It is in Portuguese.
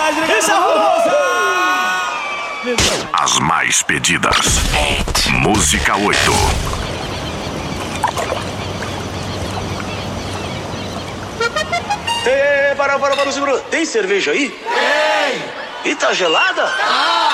As mais pedidas. Música 8. Para, segura. Tem cerveja aí? Tem. E tá gelada?